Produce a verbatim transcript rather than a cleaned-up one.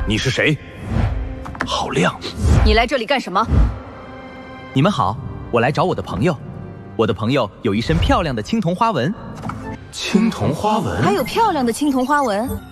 你是谁？好亮！ 你来这里干什么？ 你们好，我来找我的朋友。我的朋友有一身漂亮的青铜花纹。 青铜花纹？ 还有漂亮的青铜花纹？